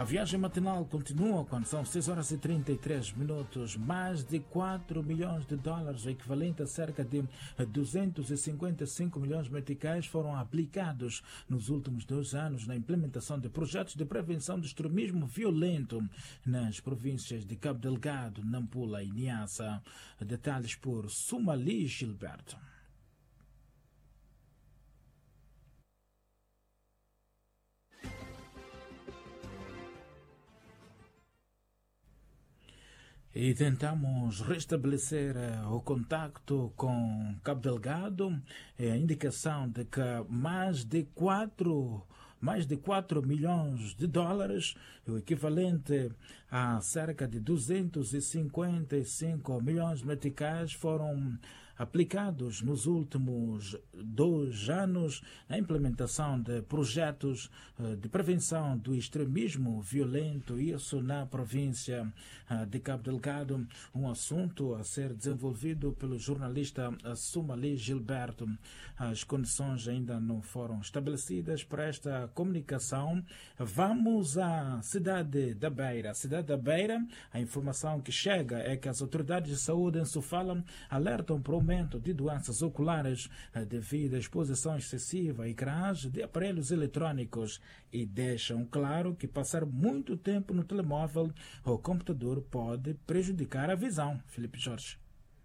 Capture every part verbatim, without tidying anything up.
A viagem matinal continua quando são seis horas e trinta e três minutos. Mais de quatro milhões de dólares, o equivalente a cerca de duzentos e cinquenta e cinco milhões de meticais, foram aplicados nos últimos dois anos na implementação de projetos de prevenção do extremismo violento nas províncias de Cabo Delgado, Nampula e Niassa. Detalhes por Sumali Gilberto. E tentamos restabelecer uh, o contacto com Cabo Delgado, é a indicação de que mais de quatro, mais de quatro milhões de dólares, o equivalente a cerca de duzentos e cinquenta e cinco milhões de meticais, foram aplicados nos últimos dois anos na implementação de projetos de prevenção do extremismo violento, isso na província de Cabo Delgado, um assunto a ser desenvolvido pelo jornalista Sumali Gilberto. As condições ainda não foram estabelecidas para esta comunicação. Vamos à cidade da Beira. A cidade da Beira, a informação que chega é que as autoridades de saúde em Sofala alertam para o aumento de doenças oculares devido à exposição excessiva e ecrãs de aparelhos eletrônicos e deixam claro que passar muito tempo no telemóvel ou computador pode prejudicar a visão. Felipe Jorge.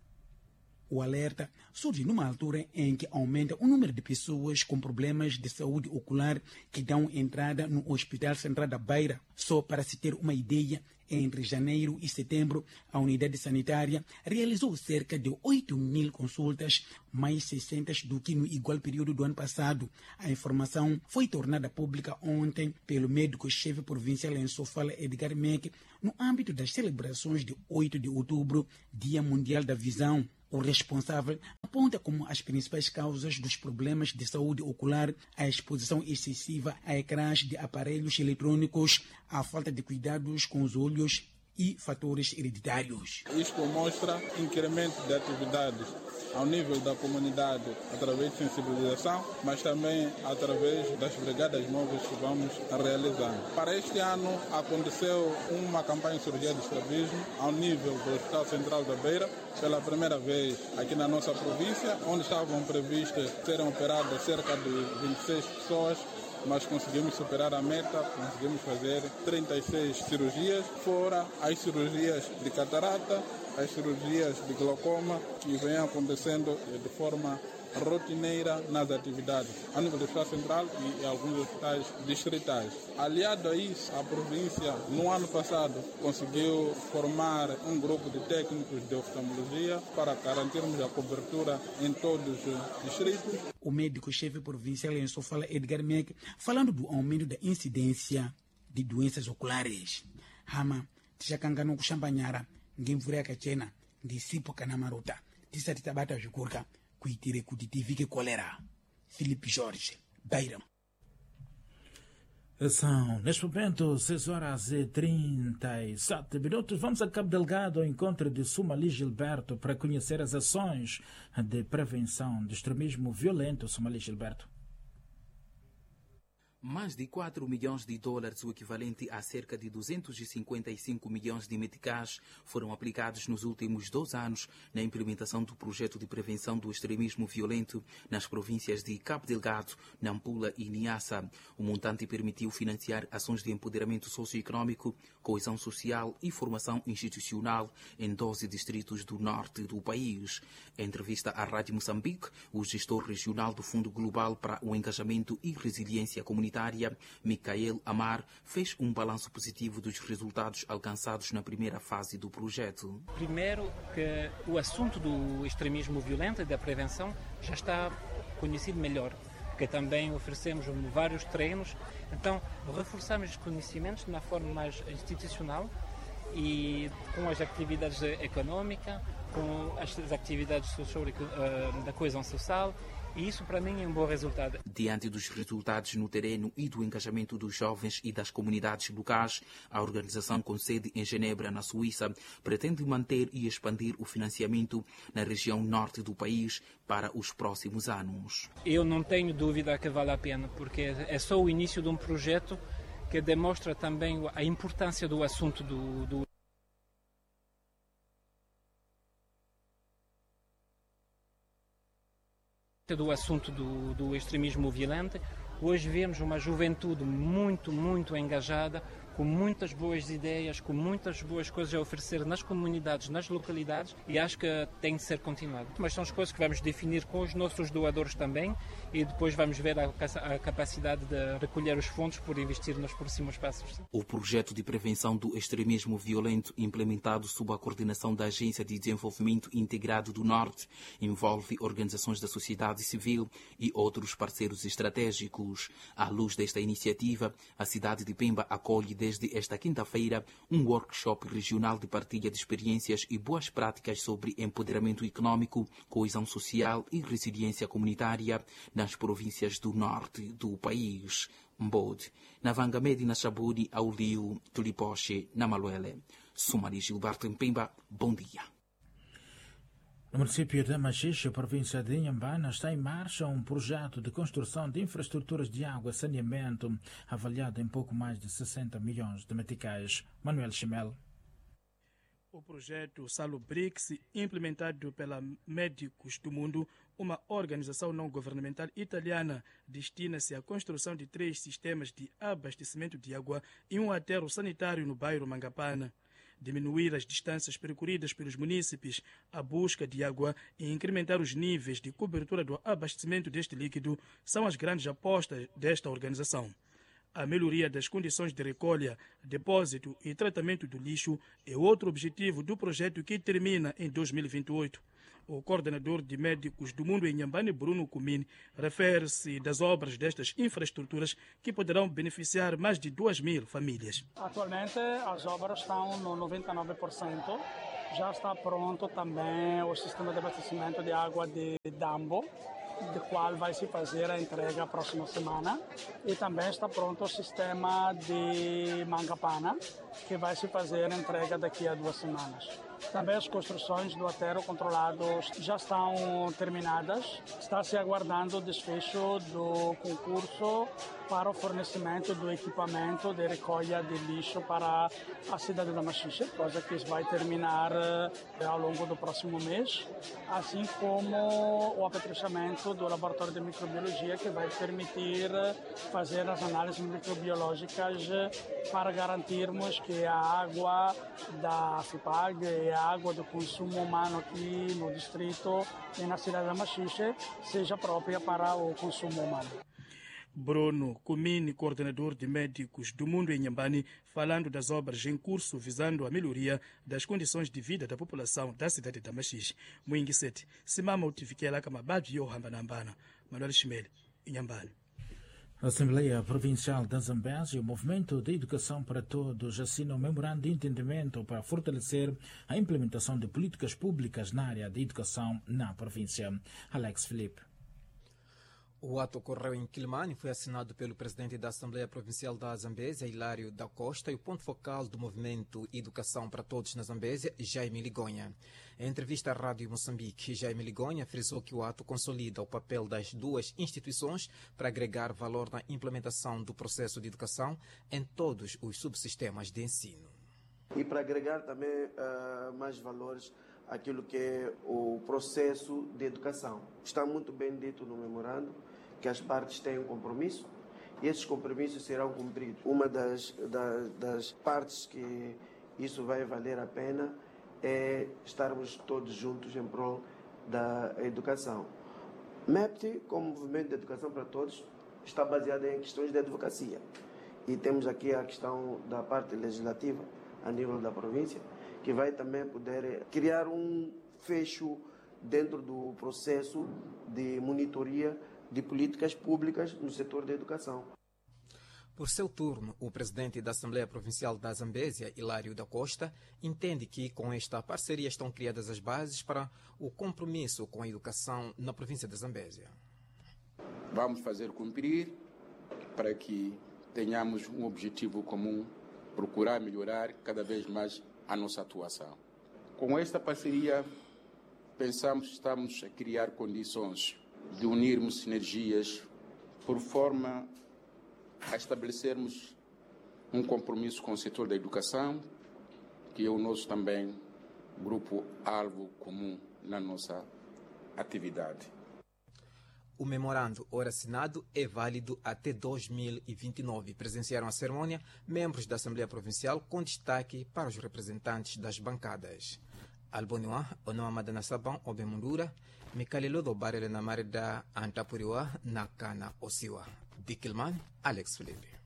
O alerta surge numa altura em que aumenta o número de pessoas com problemas de saúde ocular que dão entrada no Hospital Central da Beira. Só para se ter uma ideia, entre janeiro e setembro, a unidade sanitária realizou cerca de oito mil consultas, mais seiscentas do que no igual período do ano passado. A informação foi tornada pública ontem pelo médico-chefe provincial em Sofala, Edgar Meck, no âmbito das celebrações de oito de outubro, Dia Mundial da Visão. O responsável aponta como as principais causas dos problemas de saúde ocular a exposição excessiva a ecrãs de aparelhos eletrônicos, a falta de cuidados com os olhos e fatores hereditários. Isto mostra incremento de atividades ao nível da comunidade através de sensibilização, mas também através das brigadas móveis que vamos realizando. Para este ano aconteceu uma campanha de cirurgia de estrabismo ao nível do Hospital Central da Beira, pela primeira vez aqui na nossa província, onde estavam previstas serem operadas cerca de vinte e seis pessoas, mas conseguimos superar a meta, conseguimos fazer trinta e seis cirurgias, fora as cirurgias de catarata, as cirurgias de glaucoma, que vêm acontecendo de forma rotineira nas atividades, a nível do Hospital Central e alguns hospitais distritais. Aliado a isso, a província, no ano passado, conseguiu formar um grupo de técnicos de oftalmologia para garantirmos a cobertura em todos os distritos. O médico-chefe provincial em Sofala, Edgar Meck, falando do aumento da incidência de doenças oculares. Hama, tishakangano kushambanyara, ngimvura kachena, ndisipo kanamaruta, tisati tabata jukurka, kuitire kuditivike kolera. Felipe Jorge, Beira. São, neste momento, seis horas e trinta e sete minutos. Vamos a Cabo Delgado ao encontro de Sumali Gilberto para conhecer as ações de prevenção do extremismo violento. Sumali Gilberto. Mais de quatro milhões de dólares, o equivalente a cerca de duzentos e cinquenta e cinco milhões de meticais, foram aplicados nos últimos dois anos na implementação do projeto de prevenção do extremismo violento nas províncias de Cabo Delgado, Nampula e Niassa. O montante permitiu financiar ações de empoderamento socioeconômico, coesão social e formação institucional em doze distritos do norte do país. Em entrevista à Rádio Moçambique, o gestor regional do Fundo Global para o Engajamento e Resiliência Comunitária, Micael Amar, fez um balanço positivo dos resultados alcançados na primeira fase do projeto. Primeiro, que o assunto do extremismo violento e da prevenção já está conhecido melhor, porque também oferecemos vários treinos, então reforçamos os conhecimentos de uma forma mais institucional e com as atividades econômicas, com as atividades da coesão social. E isso, para mim, é um bom resultado. Diante dos resultados no terreno e do engajamento dos jovens e das comunidades locais, a organização com sede em Genebra, na Suíça, pretende manter e expandir o financiamento na região norte do país para os próximos anos. Eu não tenho dúvida que vale a pena, porque é só o início de um projeto que demonstra também a importância do assunto do, do do assunto do, do extremismo violento. Hoje vemos uma juventude muito, muito engajada, com muitas boas ideias, com muitas boas coisas a oferecer nas comunidades, nas localidades, e acho que tem de ser continuado. Mas são as coisas que vamos definir com os nossos doadores também, e depois vamos ver a, a capacidade de recolher os fundos por investir nos próximos passos. O projeto de prevenção do extremismo violento, implementado sob a coordenação da Agência de Desenvolvimento Integrado do Norte, envolve organizações da sociedade civil e outros parceiros estratégicos. À luz desta iniciativa, a cidade de Pemba acolhe desde esta quinta-feira um workshop regional de partilha de experiências e boas práticas sobre empoderamento econômico, coesão social e resiliência comunitária nas províncias do norte do país. Mbode, na Vangamedi, na Chaburi, Auliu, Tulipoche, na Maluele. Sumari Gilberto em Pemba, bom dia. No município de Machixe, província de Inhambane, está em marcha um projeto de construção de infraestruturas de água e saneamento avaliado em pouco mais de sessenta milhões de meticais. Manuel Chimel. O projeto Salubrix, implementado pela Médicos do Mundo, uma organização não governamental italiana, destina-se à construção de três sistemas de abastecimento de água e um aterro sanitário no bairro Mangapana. Diminuir as distâncias percorridas pelos munícipes à busca de água e incrementar os níveis de cobertura do abastecimento deste líquido são as grandes apostas desta organização. A melhoria das condições de recolha, depósito e tratamento do lixo é outro objetivo do projeto que termina em dois mil e vinte e oito. O coordenador de Médicos do Mundo em Inhambane, Bruno Cumini, refere-se das obras destas infraestruturas que poderão beneficiar mais de duas mil famílias. Atualmente as obras estão no noventa e nove por cento. Já está pronto também o sistema de abastecimento de água de Dambo, do qual vai se fazer a entrega a próxima semana. E também está pronto o sistema de Mangapana, que vai se fazer a entrega daqui a duas semanas. Também as construções do aterro controlado já estão terminadas. Está se aguardando o desfecho do concurso para o fornecimento do equipamento de recolha de lixo para a cidade da Machixe, coisa que vai terminar ao longo do próximo mês, assim como o aperfeiçoamento do laboratório de microbiologia, que vai permitir fazer as análises microbiológicas para garantirmos que a água da FIPAG e a água do consumo humano aqui no distrito e na cidade da Machixe seja própria para o consumo humano. Bruno Cumini, coordenador de Médicos do Mundo em Inhambane, falando das obras em curso visando a melhoria das condições de vida da população da cidade da Machixe. Muingisete, Simama Utifikela Kamabadi Yohambanambana, Manuel Chimel, Inhambane. A Assembleia Provincial da Zambésia e o Movimento de Educação para Todos assinam um memorando de entendimento para fortalecer a implementação de políticas públicas na área de educação na província. Alex Felipe. O ato ocorreu em Quilimane e foi assinado pelo presidente da Assembleia Provincial da Zambésia, Hilário da Costa, e o ponto focal do movimento Educação para Todos na Zambésia, Jaime Ligonha. Em entrevista à Rádio Moçambique, Jaime Ligonha frisou que o ato consolida o papel das duas instituições para agregar valor na implementação do processo de educação em todos os subsistemas de ensino. E para agregar também uh, mais valores àquilo que é o processo de educação. Está muito bem dito no memorando que as partes têm um compromisso e esses compromissos serão cumpridos. Uma das, das, das partes que isso vai valer a pena é estarmos todos juntos em prol da educação. M E P T, como Movimento de Educação para Todos, está baseado em questões de advocacia. E temos aqui a questão da parte legislativa a nível da província, que vai também poder criar um fecho dentro do processo de monitoria de políticas públicas no setor da educação. Por seu turno, o presidente da Assembleia Provincial da Zambésia, Hilário da Costa, entende que com esta parceria estão criadas as bases para o compromisso com a educação na província da Zambésia. Vamos fazer cumprir para que tenhamos um objetivo comum, procurar melhorar cada vez mais a nossa atuação. Com esta parceria, pensamos que estamos a criar condições de unirmos sinergias por forma a estabelecermos um compromisso com o setor da educação, que é o nosso também grupo-alvo comum na nossa atividade. O memorando, ora assinado, é válido até dois mil e vinte e nove. Presenciaram a cerimônia membros da Assembleia Provincial, com destaque para os representantes das bancadas. Alboniwa, Onoa Madana Sabão, Obemundura, Mikalelo do Barele na Marida Antapuriwa, Nakana Osiwa. Dikilman, Alex Felipe.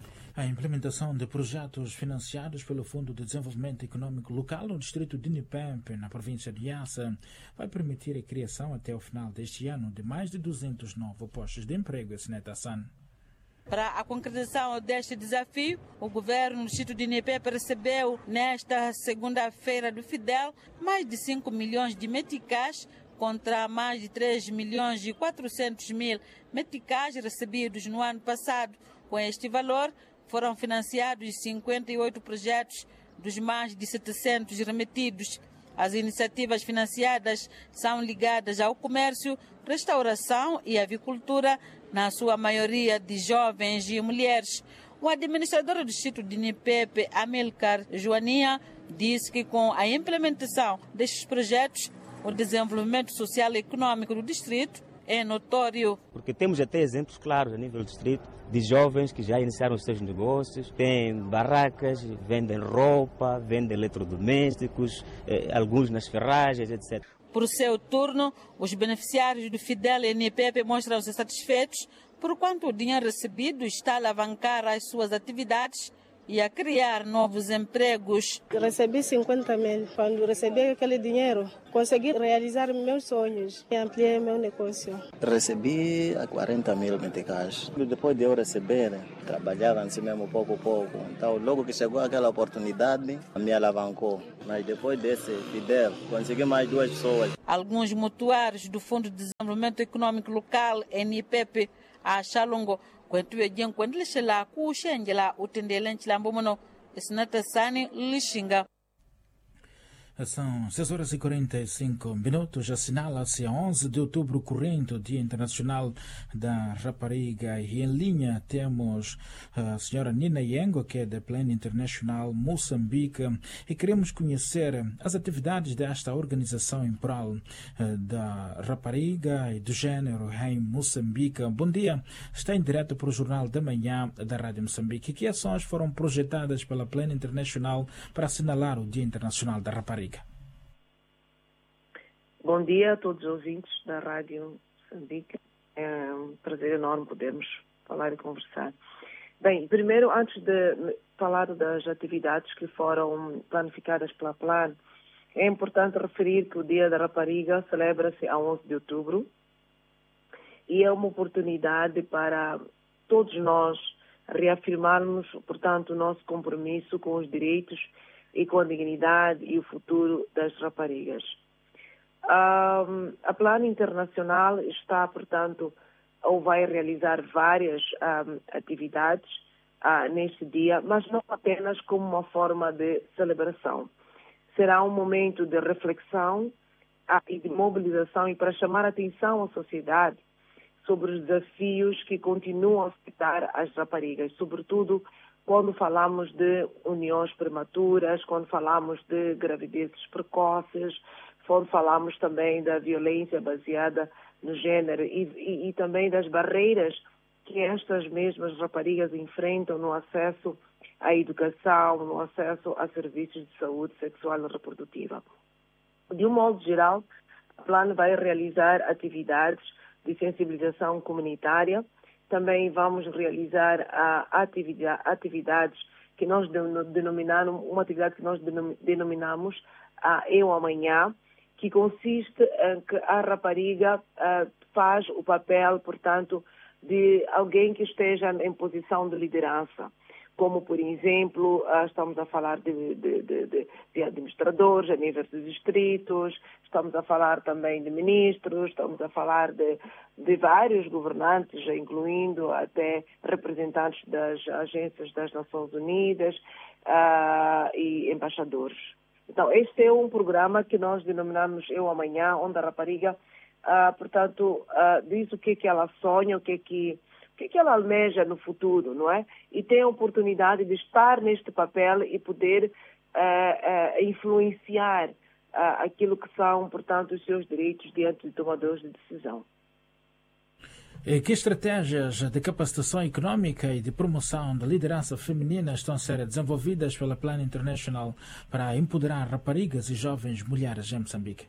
A implementação de projetos financiados pelo Fundo de Desenvolvimento Econômico Local no distrito de Nipempe, na província de Yassa, vai permitir a criação até o final deste ano de mais de duzentos novos postos de emprego, Sineta-san. Para a concretização deste desafio, o governo do distrito de Nipempe recebeu nesta segunda-feira do Fidel mais de cinco milhões de meticais contra mais de três milhões e quatrocentos mil meticais recebidos no ano passado. Com este valor, foram financiados cinquenta e oito projetos dos mais de setecentos remetidos. As iniciativas financiadas são ligadas ao comércio, restauração e avicultura, na sua maioria de jovens e mulheres. O administrador do distrito de Nipempe, Amilcar Joania, disse que com a implementação destes projetos, o desenvolvimento social e econômico do distrito é notório. Porque temos até exemplos claros a nível do distrito de jovens que já iniciaram os seus negócios, têm barracas, vendem roupa, vendem eletrodomésticos, eh, alguns nas ferragens, etcétera. Por seu turno, os beneficiários do Fidel e Nipempe mostram-se satisfeitos por quanto o dinheiro recebido está a alavancar as suas atividades e a criar novos empregos. Recebi cinquenta mil. Quando recebi aquele dinheiro, consegui realizar meus sonhos e ampliar meu negócio. Recebi quarenta mil meticais. Depois de eu receber, trabalhava assim mesmo pouco a pouco. Então, logo que chegou aquela oportunidade, me alavancou. Mas depois desse Fidel, consegui mais duas pessoas. Alguns mutuários do Fundo de Desenvolvimento Econômico Local, N I P E P, a Xalongo, quando eu digo quando ele chega o Xengela, o Tendelente Lambomono, esse Natasani Lixinga. São seis horas e quarenta e cinco minutos. Assinala-se a onze de outubro corrente, o Dia Internacional da Rapariga. E em linha temos a senhora Nina Yengo, que é da Plan International Moçambique, e queremos conhecer as atividades desta organização em prol da rapariga e do género em Moçambique. Bom dia, está em direto para o Jornal da Manhã da Rádio Moçambique. Que ações foram projetadas pela Plan International para assinalar o Dia Internacional da Rapariga? Bom dia a todos os ouvintes da Rádio Moçambique. É um prazer enorme podermos falar e conversar. Bem, primeiro, antes de falar das atividades que foram planificadas pela Plan, é importante referir que o Dia da Rapariga celebra-se a onze de outubro e é uma oportunidade para todos nós reafirmarmos, portanto, o nosso compromisso com os direitos e com a dignidade e o futuro das raparigas. Um, a Plano Internacional está, portanto, ou vai realizar várias um, atividades uh, neste dia, mas não apenas como uma forma de celebração. Será um momento de reflexão uh, e de mobilização e para chamar a atenção à sociedade sobre os desafios que continuam a afetar as raparigas, sobretudo quando falamos de uniões prematuras, quando falamos de gravidezes precoces, quando falamos também da violência baseada no género e, e, e também das barreiras que estas mesmas raparigas enfrentam no acesso à educação, no acesso a serviços de saúde sexual e reprodutiva. De um modo geral, a Plano vai realizar atividades de sensibilização comunitária. Também vamos realizar uh, atividade, atividades que nós denominamos, uma atividade que nós denominamos uh, Eu Amanhã, que consiste em que a rapariga uh, faz o papel, portanto, de alguém que esteja em posição de liderança. Como, por exemplo, uh, estamos a falar de, de, de, de, de administradores a nível dos distritos, estamos a falar também de ministros, estamos a falar de, de vários governantes, incluindo até representantes das agências das Nações Unidas uh, e embaixadores. Então, este é um programa que nós denominamos Eu Amanhã, onde a rapariga, uh, portanto, uh, diz o que é que ela sonha, o que é que, o que, que ela almeja no futuro, não é? E tem a oportunidade de estar neste papel e poder uh, uh, influenciar uh, aquilo que são, portanto, os seus direitos diante de tomadores de decisão. Que estratégias de capacitação econômica e de promoção da liderança feminina estão a ser desenvolvidas pela Plan International para empoderar raparigas e jovens mulheres em Moçambique?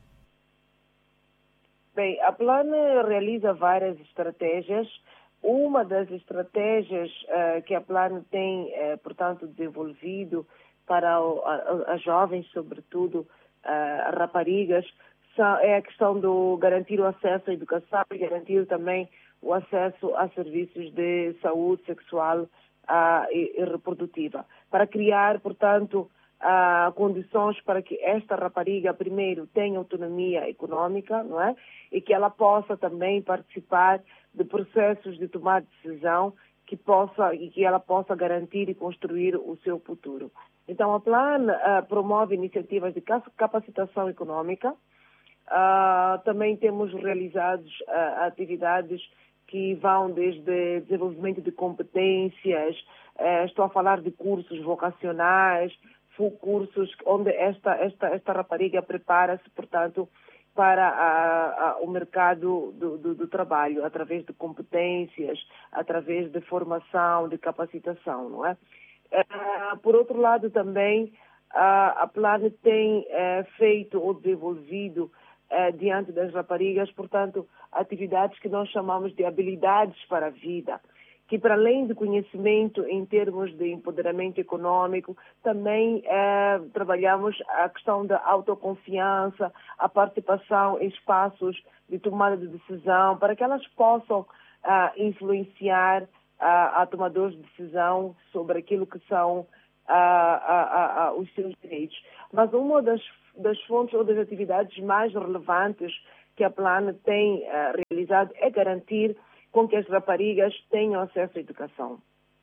Bem, a Plan realiza várias estratégias. Uma das estratégias uh, que a Plan tem, uh, portanto, desenvolvido para o, a, as jovens, sobretudo uh, raparigas, são, é a questão do garantir o acesso à educação e garantir também o acesso a serviços de saúde sexual uh, e, e reprodutiva, para criar, portanto, uh, condições para que esta rapariga, primeiro, tenha autonomia econômica, não é? E que ela possa também participar de processos de tomar decisão que possa, e que ela possa garantir e construir o seu futuro. Então, a Plan uh, promove iniciativas de capacitação econômica. Uh, também temos realizados uh, atividades que vão desde desenvolvimento de competências, uh, estou a falar de cursos vocacionais, cursos onde esta, esta, esta rapariga prepara-se, portanto, para a, a, o mercado do, do, do trabalho, através de competências, através de formação, de capacitação, não é? Uh, por outro lado, também, uh, a Plan tem uh, feito ou desenvolvido Uh, diante das raparigas, portanto, atividades que nós chamamos de habilidades para a vida, que para além de conhecimento em termos de empoderamento econômico, também uh, trabalhamos a questão da autoconfiança, a participação em espaços de tomada de decisão, para que elas possam uh, influenciar uh, a tomadores de decisão sobre aquilo que são uh, uh, uh, uh, os seus direitos. Mas uma das das fontes ou das atividades mais relevantes que a Plan tem uh, realizado é garantir com que as raparigas tenham acesso à educação.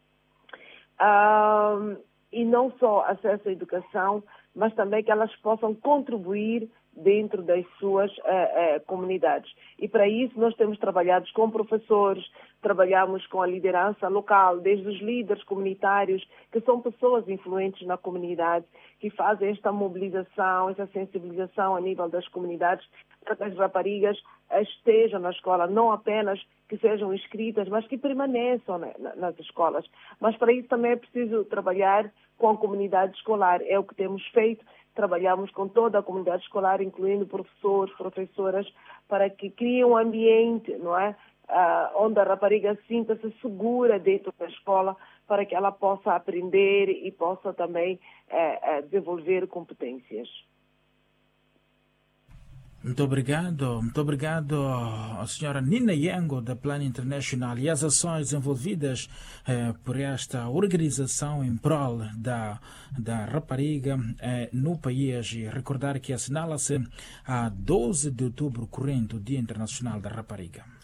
Uh, e não só acesso à educação, mas também que elas possam contribuir dentro das suas uh, uh, comunidades. E para isso nós temos trabalhado com professores, trabalhamos com a liderança local, desde os líderes comunitários, que são pessoas influentes na comunidade, que fazem esta mobilização, essa sensibilização a nível das comunidades, para que as raparigas estejam na escola, não apenas que sejam inscritas, mas que permaneçam né, nas escolas. Mas para isso também é preciso trabalhar com a comunidade escolar, é o que temos feito. Trabalhamos com toda a comunidade escolar, incluindo professores, professoras, para que criem um ambiente, não é? Uh, onde a rapariga sinta-se segura dentro da escola, para que ela possa aprender e possa também uh, uh, desenvolver competências. Muito obrigado, muito obrigado à senhora Nina Yango da Plan International e as ações desenvolvidas eh, por esta organização em prol da, da rapariga eh, no país. E recordar que assinala-se a doze de outubro corrente o Dia Internacional da Rapariga.